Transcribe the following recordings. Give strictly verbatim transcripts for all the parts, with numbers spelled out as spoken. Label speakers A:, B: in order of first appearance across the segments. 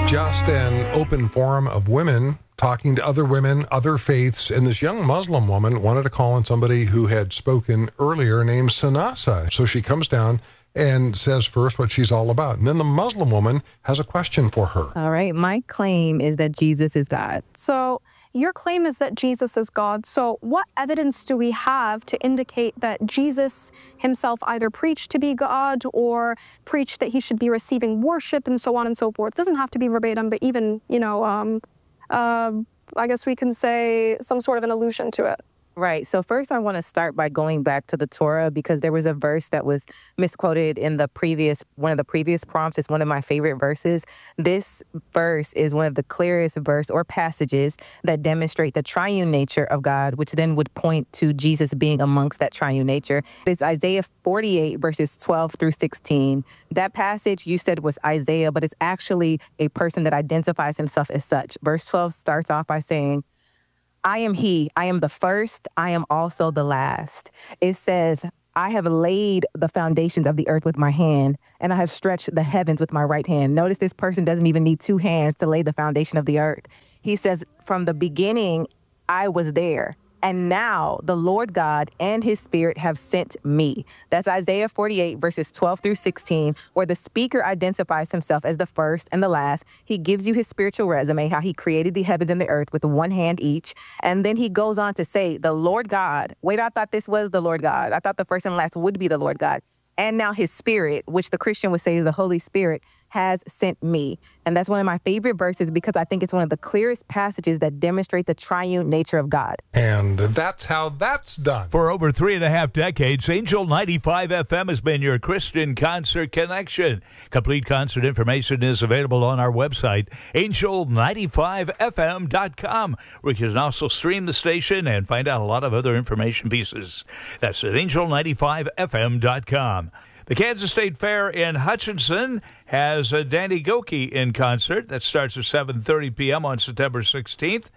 A: just an open forum of women talking to other women, other faiths, and this young Muslim woman wanted to call on somebody who had spoken earlier named Sanasa. So she comes down and says first what she's all about. And then the Muslim woman has a question for her.
B: All right. My claim is that Jesus is God.
C: So your claim is that Jesus is God. So what evidence do we have to indicate that Jesus himself either preached to be God or preached that he should be receiving worship and so on and so forth? It doesn't have to be verbatim, but even, you know, um, uh, I guess we can say some sort of an allusion to it.
B: Right. So first I want to start by going back to the Torah because there was a verse that was misquoted in the previous, one of the previous prompts. It's one of my favorite verses. This verse is one of the clearest verse or passages that demonstrate the triune nature of God, which then would point to Jesus being amongst that triune nature. It's Isaiah forty-eight verses twelve through sixteen. That passage you said was Isaiah, but it's actually a person that identifies himself as such. Verse twelve starts off by saying, I am he, I am the first, I am also the last. It says, I have laid the foundations of the earth with my hand, and I have stretched the heavens with my right hand. Notice this person doesn't even need two hands to lay the foundation of the earth. He says, from the beginning, I was there. And now the Lord God and his Spirit have sent me. That's Isaiah forty-eight, verses twelve through sixteen, where the speaker identifies himself as the first and the last. He gives you his spiritual resume, how he created the heavens and the earth with one hand each. And then he goes on to say, the Lord God. Wait, I thought this was the Lord God. I thought the first and last would be the Lord God. And now his Spirit, which the Christian would say is the Holy Spirit, has sent me. And that's one of my favorite verses because I think it's one of the clearest passages that demonstrate the triune nature of God.
A: And that's how that's done.
D: For over three and a half decades, Angel ninety-five F M has been your Christian concert connection. Complete concert information is available on our website, angel ninety-five F M dot com, where you can also stream the station and find out a lot of other information pieces. That's at angel ninety-five F M dot com. The Kansas State Fair in Hutchinson has uh, Danny Gokey in concert. That starts at seven thirty p.m. on September sixteenth.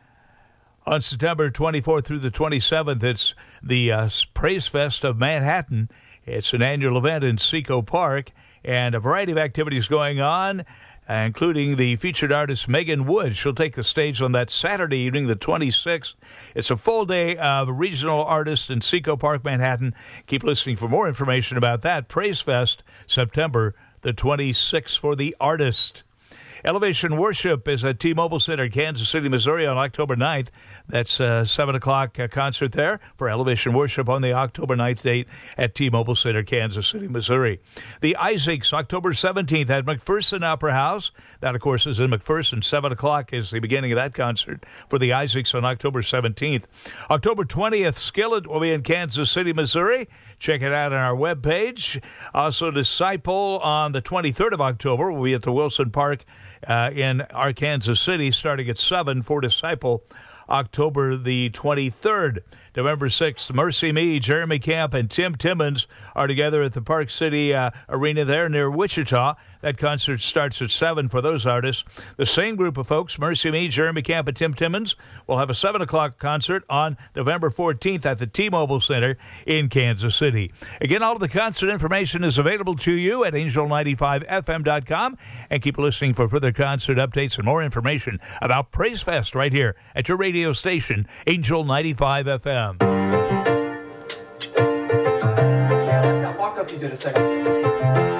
D: On September twenty-fourth through the twenty-seventh, it's the uh, Praise Fest of Manhattan. It's an annual event in Seco Park, and a variety of activities going on, including the featured artist Megan Wood. She'll take the stage on that Saturday evening, the twenty-sixth. It's a full day of regional artists in Seco Park, Manhattan. Keep listening for more information about that. Praise Fest, September the twenty-sixth for the artist. Elevation Worship is at T-Mobile Center, Kansas City, Missouri on October ninth. That's a seven o'clock uh, concert there for Elevation Worship on the October ninth date at T-Mobile Center, Kansas City, Missouri. The Isaacs, October seventeenth at McPherson Opera House. That, of course, is in McPherson. seven o'clock is the beginning of that concert for the Isaacs on October seventeenth. October twentieth, Skillet will be in Kansas City, Missouri. Check it out on our webpage. Also, Disciple on the twenty-third of October will be at the Wilson Park uh, in Arkansas City, starting at seven for Disciple. October the twenty-third. November sixth, Mercy Me, Jeremy Camp, and Tim Timmons are together at the Park City uh, Arena there near Wichita. That concert starts at seven for those artists. The same group of folks, Mercy Me, Jeremy Camp, and Tim Timmons, will have a seven o'clock concert on November fourteenth at the T-Mobile Center in Kansas City. Again, all of the concert information is available to you at angel ninety-five F M dot com. And keep listening for further concert updates and more information about Praise Fest right here at your radio station, Angel ninety-five F M.
E: That walk-up you did a second.